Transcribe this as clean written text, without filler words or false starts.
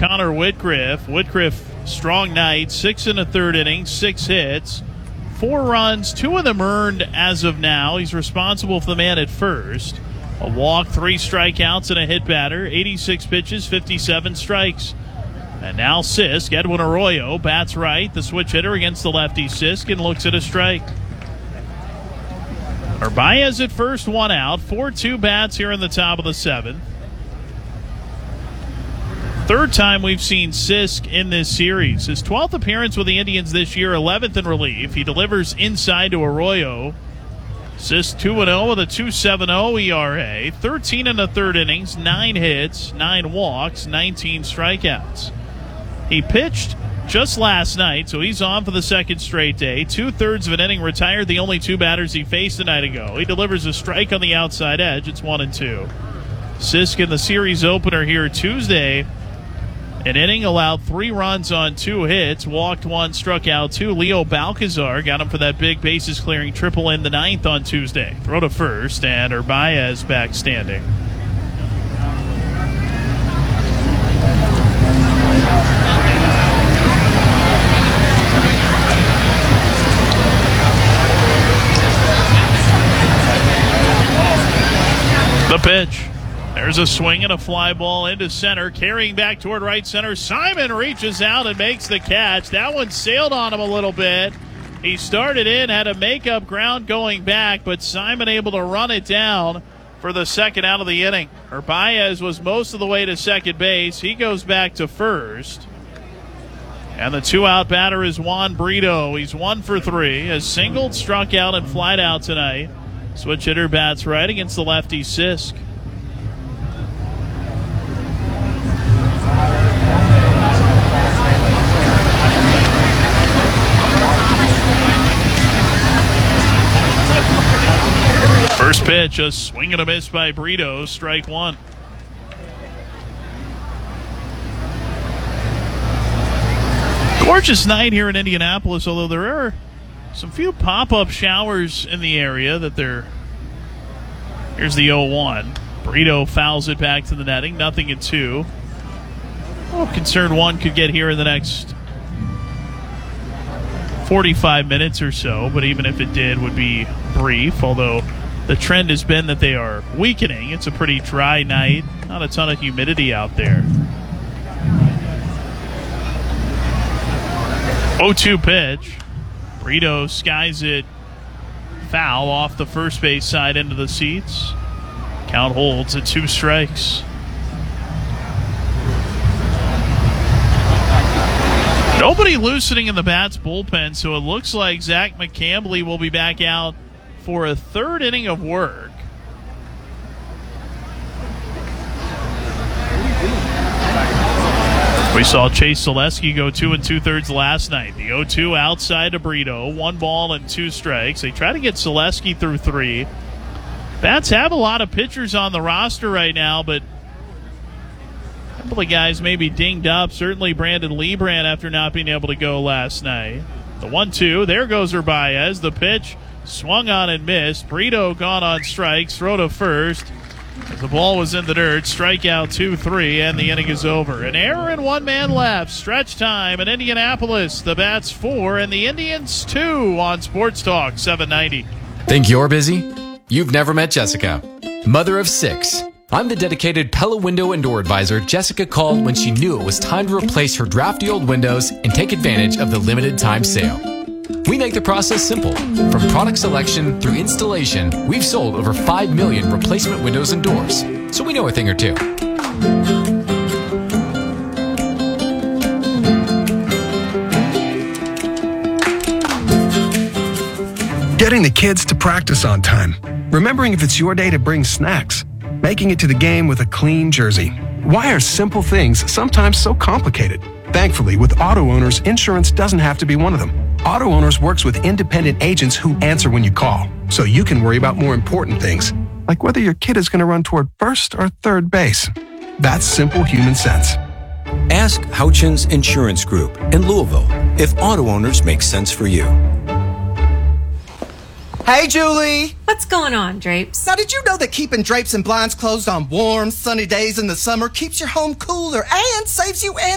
Connor Whitcliffe. Whitcliffe, strong night, 6 in the third inning, 6 hits, 4 runs, 2 of them earned as of now. He's responsible for the man at first. A walk, 3 strikeouts, and a hit batter. 86 pitches, 57 strikes. And now Sisk, Edwin Arroyo, bats right. The switch hitter against the lefty Sisk and looks at a strike. Arbaez at first, 1 out. 4-2 bats here in the top of the 7th. Third time we've seen Sisk in this series. His 12th appearance with the Indians this year, 11th in relief. He delivers inside to Arroyo. Sisk 2-0 with a 2.70 ERA. 13 in the third innings, 9 hits, 9 walks, 19 strikeouts. He pitched just last night, so he's on for the second straight day. 2/3 of an inning, retired the only 2 batters he faced a night ago. He delivers a strike on the outside edge. It's 1-2. Sisk in the series opener here Tuesday. An inning, allowed 3 runs on 2 hits, walked 1, struck out 2. Leo Balcazar got him for that big bases clearing triple in the 9th on Tuesday. Throw to first, and Arbaez back standing. The pitch. There's a swing and a fly ball into center. Carrying back toward right center. Simon reaches out and makes the catch. That one sailed on him a little bit. He started in, had a make-up ground going back, but Simon able to run it down for the second out of the inning. Arbaez was most of the way to second base. He goes back to first. And the 2-out batter is Juan Brito. He's 1 for 3. Has singled, struck out, and flied out tonight. Switch hitter bats right against the lefty Sisk. First pitch, a swing and a miss by Brito, strike 1. Gorgeous night here in Indianapolis, although there are some few pop-up showers in the area that they're... Here's the 0-1. Brito fouls it back to the netting, 0-2. Oh, concerned one could get here in the next 45 minutes or so, but even if it did, would be brief, although the trend has been that they are weakening. It's a pretty dry night, not a ton of humidity out there. 0-2 pitch. Brito skies it foul off the first base side into the seats. Count holds at 2 strikes. Nobody loosening in the Bats bullpen, so it looks like Zach McCambley will be back out for a 3rd inning of work. We saw Chase Zaleski go 2 2/3 last night. The 0-2 outside to Brito. 1 ball and 2 strikes. They try to get Zaleski through 3. Bats have a lot of pitchers on the roster right now, but a couple of guys may be dinged up. Certainly Brandon Lebrand after not being able to go last night. The 1-2. There goes Arbaez. The pitch swung on and missed. Brito gone on strikes. Throw to first. The ball was in the dirt. Strikeout 2-3, and the inning is over. An error and 1 man left. Stretch time in Indianapolis. The Bats 4 and the Indians 2 on Sports Talk 790. Think you're busy? You've never met Jessica, mother of 6. I'm the dedicated Pella Window and Door Advisor Jessica called when she knew it was time to replace her drafty old windows and take advantage of the limited time sale. We make the process simple. From product selection through installation, we've sold over 5 million replacement windows and doors, so we know a thing or two. Getting the kids to practice on time. Remembering if it's your day to bring snacks. Making it to the game with a clean jersey. Why are simple things sometimes so complicated? Thankfully, with Auto Owners, insurance doesn't have to be one of them. Auto Owners works with independent agents who answer when you call, so you can worry about more important things, like whether your kid is going to run toward first or third base. That's simple human sense. Ask Houchins Insurance Group in Louisville if Auto Owners makes sense for you. Hey, Julie. What's going on, Drapes? Now, did you know that keeping drapes and blinds closed on warm, sunny days in the summer keeps your home cooler and saves you